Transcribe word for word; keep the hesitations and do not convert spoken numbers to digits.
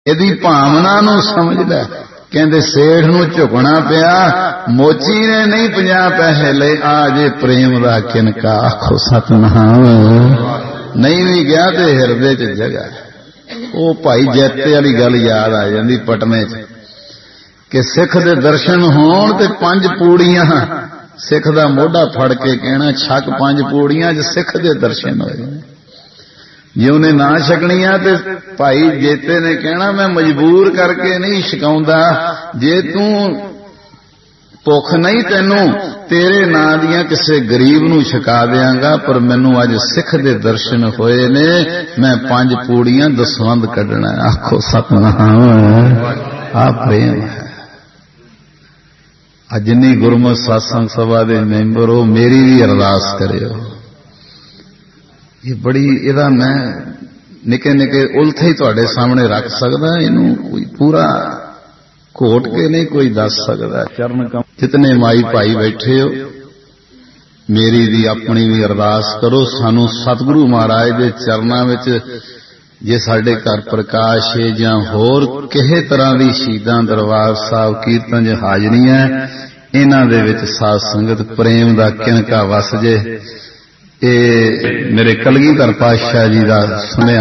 ਇਹਦੀ ਭਾਵਨਾ ਨੂੰ ਸਮਝ ਲੈ। ਕਹਿੰਦੇ ਸੇਠ ਨੂੰ ਝੁਕਣਾ ਪਿਆ, ਮੋਚੀ ਨੇ ਨਹੀਂ ਪੰਜਾਹ ਪੈਸੇ ਲਏ, ਆ ਜੇ ਪ੍ਰੇਮ ਦਾ ਕਿਨਕਾ। ਆਖੋ ਸਤਨਾਮ। ਨਹੀਂ ਵੀ ਗਿਆ ਤੇ ਹਿਰਦੇ ਚ ਜਗ੍ਹਾ। ਉਹ ਭਾਈ ਜੈਤੇ ਵਾਲੀ ਗੱਲ ਯਾਦ ਆ ਜਾਂਦੀ ਪਟਨੇ ਚ ਕਿ ਸਿੱਖ ਦੇ ਦਰਸ਼ਨ ਹੋਣ ਤੇ ਪੰਜ ਪੂੜੀਆਂ, ਸਿੱਖ ਦਾ ਮੋਢਾ ਫੜ ਕੇ ਕਹਿਣਾ ਛਕ ਪੰਜ ਪੂੜੀਆਂ ਚ ਸਿੱਖ ਦੇ ਦਰਸ਼ਨ ਹੋਏ। ਜੇ ਉਹਨੇ ਨਾ ਛਕਣੀਆਂ ਤੇ ਭਾਈ ਜੇਤੇ ਨੇ ਕਹਿਣਾ ਮੈਂ ਮਜਬੂਰ ਕਰਕੇ ਨਹੀਂ ਛਕਾਉਂਦਾ, ਜੇ ਤੂੰ ਭੁੱਖ ਨਹੀਂ ਤੈਨੂੰ ਤੇਰੇ ਨਾਂ ਦੀਆਂ ਕਿਸੇ ਗਰੀਬ ਨੂੰ ਛਕਾ ਦਿਆਂਗਾ, ਪਰ ਮੈਨੂੰ ਅੱਜ ਸਿੱਖ ਦੇ ਦਰਸ਼ਨ ਹੋਏ ਨੇ, ਮੈਂ ਪੰਜ ਪੂੜੀਆਂ ਦਸਵੰਧ ਕੱਢਣਾ। ਆਖੋ ਸਤਨਾਮ। ਆ ਪ੍ਰੇਮ ਹੈ। ਅੱਜ ਜਿੰਨੀ ਗੁਰਮਤਿ ਸਤਸੰਗ ਸਭਾ ਦੇ ਮੈਂਬਰ ਹੋ, ਮੇਰੀ ਵੀ ਅਰਦਾਸ ਕਰਿਓ। ਇਹ ਬੜੀ ਇਹਦਾ ਮੈਂ ਨਿੱਕੇ ਨਿੱਕੇ ਉਲਥੇ ਹੀ ਤੁਹਾਡੇ ਸਾਹਮਣੇ ਰੱਖ ਸਕਦਾ, ਇਹਨੂੰ ਕੋਈ ਪੂਰਾ ਘੋਟ ਕੇ ਨਹੀਂ ਕੋਈ ਦੱਸ ਸਕਦਾ। ਚਰਨ ਕਮ ਜਿਤਨੇ ਮਾਈ ਭਾਈ ਬੈਠੇ ਹੋ, ਮੇਰੀ ਵੀ ਆਪਣੀ ਵੀ ਅਰਦਾਸ ਕਰੋ, ਸਾਨੂੰ ਸਤਿਗੁਰੂ ਮਹਾਰਾਜ ਦੇ ਚਰਨਾਂ ਵਿੱਚ ਜੇ ਸਾਡੇ ਘਰ ਪ੍ਰਕਾਸ਼ ਹੈ ਜਾਂ ਹੋਰ ਕਿਸੇ ਤਰ੍ਹਾਂ ਦੀ ਸ਼ਹੀਦਾਂ ਦਰਬਾਰ ਸਾਹਿਬ ਕੀਰਤਨ ਚ ਹਾਜ਼ਰੀਆਂ, ਇਹਨਾਂ ਦੇ ਵਿੱਚ ਸਾਧ ਸੰਗਤ ਪ੍ਰੇਮ ਦਾ ਕਿਨਕਾ ਵਸ ਜੇ। ਇਹ ਮੇਰੇ ਕਲਗੀਧਰ ਪਾਤਸ਼ਾਹ ਜੀ ਦਾ ਸੁਨੇਹਾ